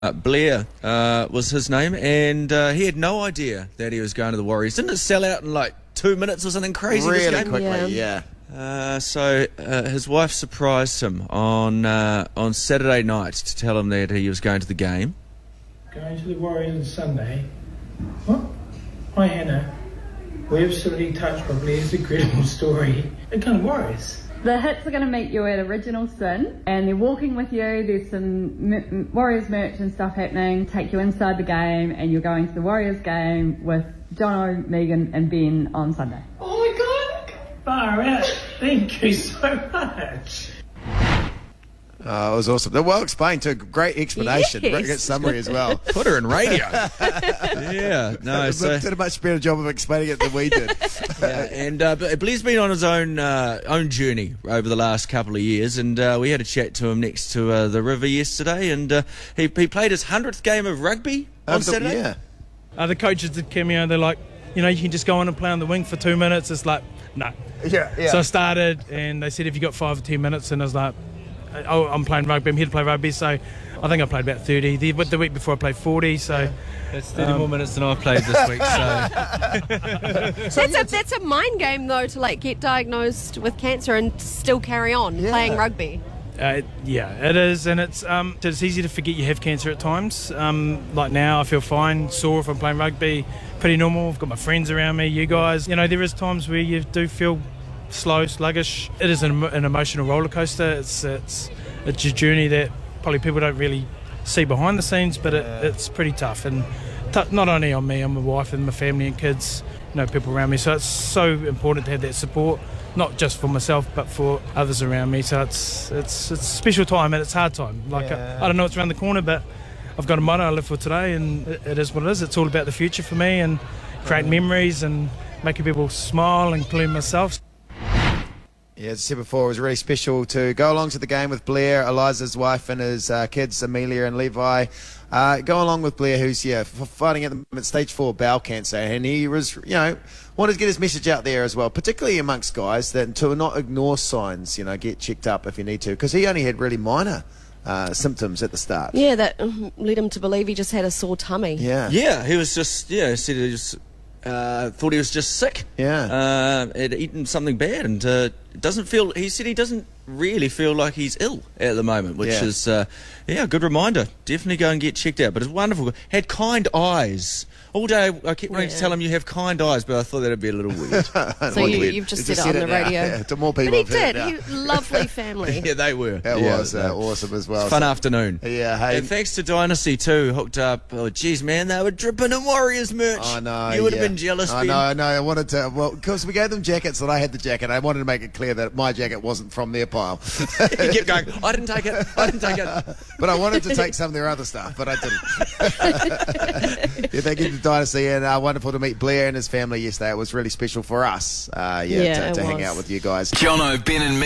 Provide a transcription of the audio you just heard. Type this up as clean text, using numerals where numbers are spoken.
Blair was his name, and he had no idea that he was going to the Warriors. Didn't it sell out in like 2 minutes or something crazy? Really quickly, yeah. So his wife surprised him on Saturday night to tell him that he was going to the game. Going to the Warriors on Sunday. What? Hi Hannah. We're absolutely touched by Blair's incredible story. They're going to Warriors. The Hits are going to meet you at Original Sin, and they're walking with you. There's some Warriors merch and stuff happening. Take you inside the game, and you're going to the Warriors game with Jono, Megan, and Ben on Sunday. Oh my God! Far out. Thank you so much. It was awesome. Well explained too. Great explanation. Yes. Great summary as well. Put her in radio. Yeah, no. So Did a much better job of explaining it than we did. but Blair's been on his own journey over the last couple of years, and we had a chat to him next to the river yesterday, and he played his 100th game of rugby on Saturday. Yeah. The coaches did cameo. They're like, you can just go on and play on the wing for 2 minutes. It's like, no. Yeah. So I started, and they said if you got 5 or 10 minutes, and I was like, oh, I'm playing rugby. I'm here to play rugby. So I think I played about 30. The week before I played 40. So that's 30 more minutes than I've played this week. So that's a mind game though, to like get diagnosed with cancer and still carry on playing rugby. Yeah, it is, and it's easy to forget you have cancer at times. Like now, I feel fine, sore if I'm playing rugby, pretty normal. I've got my friends around me, you guys. There is times where you do feel slow, sluggish. It is an emotional roller coaster. It's a journey that probably people don't really see behind the scenes, but it's pretty tough, and not only on me, on my wife and my family and kids, people around me. So it's so important to have that support, not just for myself but for others around me. So it's a special time, and it's a hard time. I don't know what's around the corner, but I've got a motto I live for today, and it is what it is. It's all about the future for me, and creating memories and making people smile, including myself. Yeah, as I said before, it was really special to go along to the game with Blair, Eliza's wife, and his kids, Amelia and Levi. Go along with Blair, who's fighting at the moment stage 4 bowel cancer, and he was, wanted to get his message out there as well, particularly amongst guys, that to not ignore signs. Get checked up if you need to, because he only had really minor symptoms at the start. Yeah, that led him to believe he just had a sore tummy. Yeah, he was just said he just thought he was just sick. Had eaten something bad, and doesn't feel. He said he doesn't really feel like he's ill at the moment, which is a good reminder. Definitely go and get checked out. But it's wonderful. Had kind eyes. All day I kept wanting to tell him you have kind eyes, but I thought that'd be a little weird. So you've just said it on the radio. Yeah, to more people. But he did. Lovely family. Yeah, they were. It was awesome as well. Fun afternoon. Yeah, hey. And thanks to Dynasty too, hooked up. Oh, geez, man, they were dripping in Warriors merch. I know. You would have been jealous. I know. I wanted to. Well, because we gave them jackets, and I had the jacket. I wanted to make it clear that my jacket wasn't from their pile. You kept going. I didn't take it. But I wanted to take some of their other stuff, but I didn't. Thank you to Dynasty, and wonderful to meet Blair and his family yesterday. It was really special for us. To hang out with you guys. Jono, Ben and